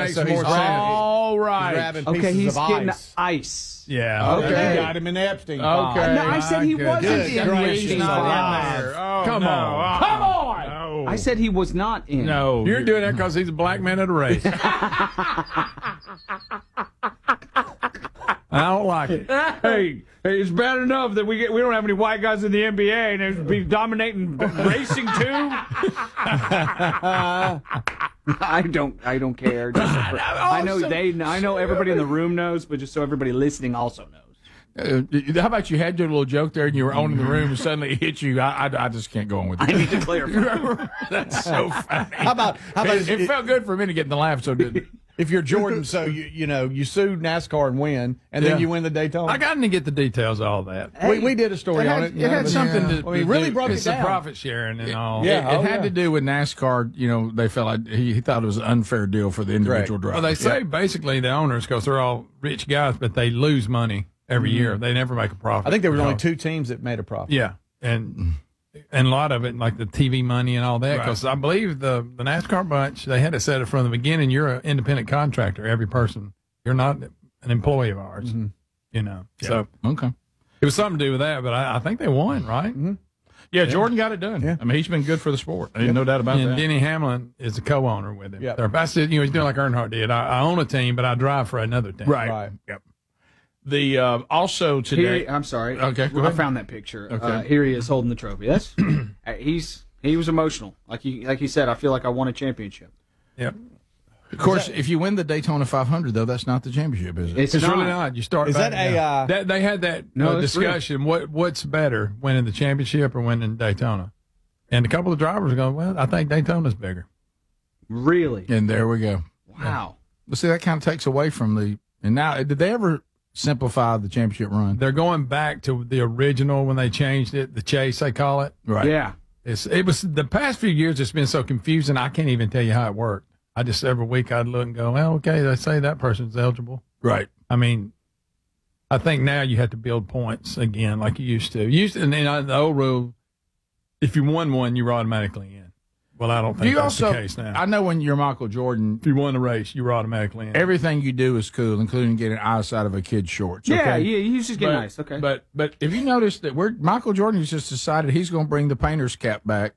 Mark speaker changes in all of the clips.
Speaker 1: makes
Speaker 2: so
Speaker 1: more
Speaker 2: he's
Speaker 1: sense.
Speaker 3: All right.
Speaker 2: grabbing
Speaker 4: Okay,
Speaker 2: pieces
Speaker 4: he's
Speaker 2: of
Speaker 4: getting
Speaker 2: ice.
Speaker 4: ice.
Speaker 3: Yeah.
Speaker 4: Okay.
Speaker 2: You got him in the Epstein
Speaker 3: Okay.
Speaker 2: file.
Speaker 4: No, I said he
Speaker 3: Good.
Speaker 4: wasn't
Speaker 2: Good
Speaker 4: in the
Speaker 2: gracious,
Speaker 4: Epstein
Speaker 2: not
Speaker 4: file.
Speaker 2: in there.
Speaker 3: Oh,
Speaker 1: Come
Speaker 3: no.
Speaker 1: on.
Speaker 3: Come on. No.
Speaker 4: I said he was not in.
Speaker 3: No.
Speaker 1: You're doing that because he's a black man at a race. I don't like it.
Speaker 3: Hey, it's bad enough that we don't have any white guys in the NBA and they'd be dominating racing too.
Speaker 4: I don't care. I know everybody in the room knows, but just so everybody listening also knows.
Speaker 1: How about you had your little joke there and you were owning the room and suddenly it hit you? I just can't go on with it.
Speaker 4: I need to clarify.
Speaker 1: That's so funny.
Speaker 2: How about
Speaker 1: It felt good for a minute getting the laugh, so it didn't.
Speaker 2: if you're Jordan, so you sued NASCAR and win, and
Speaker 1: Yeah.
Speaker 2: then you win the Daytona?
Speaker 3: I got to get the details of all that.
Speaker 2: we did a story on it.
Speaker 1: It had something to.
Speaker 2: I mean, really broke
Speaker 3: It's
Speaker 2: it
Speaker 3: the
Speaker 2: down.
Speaker 3: profit sharing and all.
Speaker 2: Yeah.
Speaker 1: It had to do with NASCAR. They felt like he thought it was an unfair deal for the individual driver.
Speaker 3: Well, they say basically the owners, because they're all rich guys, but they lose money every year. They never make a profit.
Speaker 2: I think there was only 2 teams that made a profit.
Speaker 3: Yeah, and a lot of it, like the TV money and all that, because I believe the NASCAR bunch, they had it set it from the beginning. You're an independent contractor, every person. You're not an employee of ours, So
Speaker 1: Okay.
Speaker 3: it was something to do with that, but I think they won, right?
Speaker 1: Yeah, Jordan got it done.
Speaker 2: Yeah.
Speaker 1: I mean, he's been good for the sport. Ain't no doubt about
Speaker 3: And
Speaker 1: that.
Speaker 3: Denny Hamlin is a co-owner with him.
Speaker 2: Yep.
Speaker 3: I said, he's doing like Earnhardt did. I own a team, but I drive for another team.
Speaker 2: Right.
Speaker 1: Yep. The also today.
Speaker 4: Here, I'm sorry.
Speaker 1: Okay, go
Speaker 4: I
Speaker 1: ahead.
Speaker 4: found that picture.
Speaker 1: Okay.
Speaker 4: Here he is holding the trophy. That's he was emotional. Like he said, I feel like I won a championship.
Speaker 3: Yep.
Speaker 1: Of course, if you win the Daytona 500, though, that's not the championship, is it?
Speaker 4: It's
Speaker 3: It's
Speaker 4: not.
Speaker 3: really not. You start.
Speaker 2: Is
Speaker 3: back
Speaker 2: that
Speaker 3: now.
Speaker 2: a,
Speaker 3: They had that
Speaker 4: No, it's
Speaker 3: discussion. What's better, winning the championship or winning Daytona? And a couple of drivers are going, well, I think Daytona's bigger.
Speaker 4: Really?
Speaker 1: And there we go.
Speaker 4: Wow.
Speaker 1: But see, that kind of takes away from the. And now, did they ever simplify the championship run?
Speaker 3: They're going back to the original when they changed it, the chase they call it.
Speaker 1: Right.
Speaker 4: Yeah.
Speaker 3: It was the past few years. It's been so confusing. I can't even tell you how it worked. I just every week I'd look and go, well, okay, they say that person's eligible.
Speaker 1: Right.
Speaker 3: I mean, I think now you have to build points again like you used to. And then the old rule, if you won one, you were automatically in. Well, I don't think
Speaker 1: You
Speaker 3: that's
Speaker 1: also,
Speaker 3: the case now.
Speaker 1: I know when you're Michael Jordan,
Speaker 3: If you won the race, you were automatically in.
Speaker 1: everything you do is cool, including getting eyes out of a kid's shorts.
Speaker 4: Yeah,
Speaker 1: okay?
Speaker 4: yeah, he's just getting nice. Okay.
Speaker 1: But if you notice that Michael Jordan has just decided he's going to bring the painter's cap back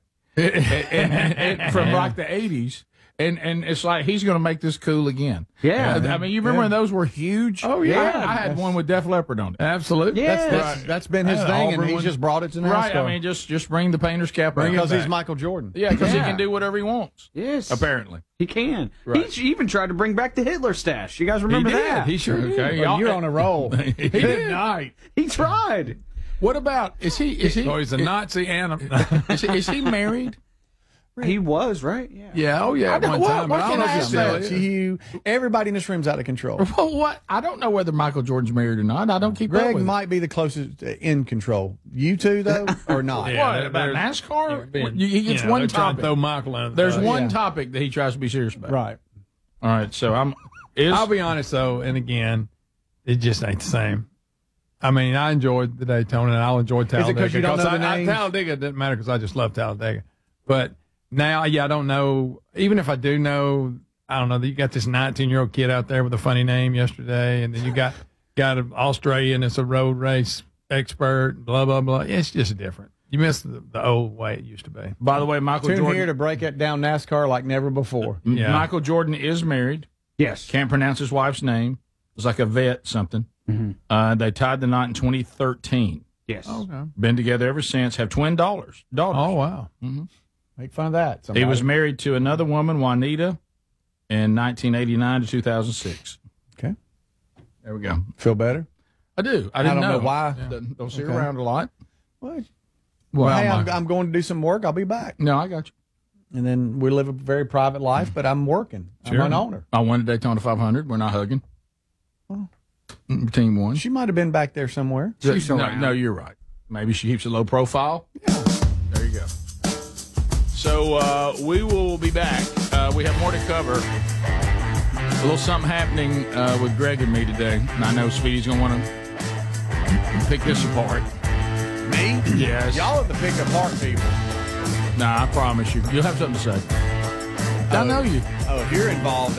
Speaker 1: and from like the 80s. And it's like he's going to make this cool again.
Speaker 4: Yeah.
Speaker 1: I mean, you remember when those were huge?
Speaker 3: Oh, yeah.
Speaker 1: I had one with Def Leppard on it.
Speaker 3: Absolutely.
Speaker 4: Yeah.
Speaker 2: That's been his
Speaker 3: Yeah,
Speaker 2: thing, and
Speaker 3: Auburn
Speaker 2: he's
Speaker 3: one.
Speaker 2: just brought it to NASCAR.
Speaker 1: Right. I mean, just bring the painter's cap back.
Speaker 2: because he's Michael Jordan.
Speaker 1: Yeah, because he
Speaker 4: Yeah.
Speaker 1: can do whatever he wants.
Speaker 4: Yes.
Speaker 1: Apparently.
Speaker 4: He can.
Speaker 1: Right.
Speaker 4: He even tried to bring back the Hitler stash. You guys
Speaker 3: He
Speaker 4: remember
Speaker 3: did.
Speaker 4: that?
Speaker 3: He sure did.
Speaker 1: Okay.
Speaker 2: Oh, you're on a roll.
Speaker 1: He did. Night.
Speaker 4: He tried.
Speaker 1: What about is he
Speaker 3: So he's a Nazi and a
Speaker 1: is he married?
Speaker 4: He was, right? Yeah.
Speaker 3: yeah. Oh yeah.
Speaker 1: I don't-
Speaker 3: One
Speaker 1: what-
Speaker 3: time.
Speaker 1: what
Speaker 3: but I
Speaker 1: can
Speaker 3: don't know
Speaker 1: I
Speaker 3: if
Speaker 1: ask
Speaker 3: he
Speaker 1: that?
Speaker 3: still is.
Speaker 2: Everybody in this room's out of control.
Speaker 1: Well, what? I don't know whether Michael Jordan's married or not. I don't keep up
Speaker 2: Greg
Speaker 1: with it.
Speaker 2: might be the closest in control. You two, though, or not?
Speaker 3: Yeah.
Speaker 1: What about
Speaker 3: there's-
Speaker 1: NASCAR?
Speaker 3: Been-
Speaker 1: He gets
Speaker 3: they're
Speaker 1: one
Speaker 3: trying to
Speaker 1: topic.
Speaker 3: Throw Michael under the
Speaker 1: There's
Speaker 3: bus.
Speaker 1: one
Speaker 2: Yeah.
Speaker 1: topic that he tries to be serious about.
Speaker 2: Right.
Speaker 1: All right. So
Speaker 3: I'll be honest though, and again, it just ain't the same. I mean, I enjoyed the Daytona, and I'll enjoy Talladega.
Speaker 2: 'cause you don't know the names?
Speaker 3: Talladega didn't matter because I just love Talladega. But now, yeah, I don't know. Even if I do know, I don't know. You got this 19-year-old kid out there with a funny name yesterday, and then you got an Australian that's a road race expert. Blah blah blah. It's just different. You miss the old way it used to be.
Speaker 1: By the way, Michael
Speaker 2: Tune
Speaker 1: Jordan.
Speaker 2: here to break it down NASCAR like never before.
Speaker 3: Yeah.
Speaker 1: Michael Jordan is married.
Speaker 4: Yes.
Speaker 1: Can't pronounce his wife's name. It's like a vet something. They tied the knot in 2013.
Speaker 4: Yes.
Speaker 3: Okay.
Speaker 1: Been together ever since. Have twin daughters.
Speaker 3: Oh wow.
Speaker 2: Make fun of that.
Speaker 1: He
Speaker 2: somebody.
Speaker 1: was married to another woman, Juanita, in 1989 to 2006.
Speaker 2: Okay.
Speaker 1: There we go.
Speaker 2: Feel better?
Speaker 1: I do. I didn't
Speaker 2: don't know why.
Speaker 1: Don't see her
Speaker 2: Okay.
Speaker 1: around a lot.
Speaker 2: What?
Speaker 1: Well,
Speaker 2: hey,
Speaker 1: Michael.
Speaker 2: I'm going to do some work. I'll be back.
Speaker 1: No, I got you.
Speaker 2: And then we live a very private life, but I'm working.
Speaker 3: Sure.
Speaker 2: I'm an owner.
Speaker 1: I won the Daytona 500. We're not hugging. Team won.
Speaker 2: She might have been back there somewhere.
Speaker 4: She's
Speaker 1: no,
Speaker 4: around.
Speaker 1: no, you're right. Maybe she keeps a low profile. Yeah. There you go. So we will be back. We have more to cover. A little something happening with Greg and me today. And I know Speedy's going to want to pick this apart.
Speaker 2: Me?
Speaker 1: Yes.
Speaker 2: Y'all are the pick apart people.
Speaker 1: Nah, I promise you. You'll have something to say. I know you.
Speaker 2: Oh, if you're involved,